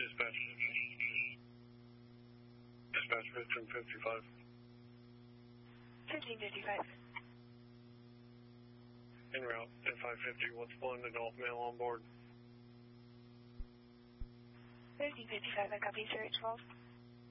dispatch. Dispatch 1555. 1555. En route at 550, what's one adult male on board? 1555, I copy, sir, 12.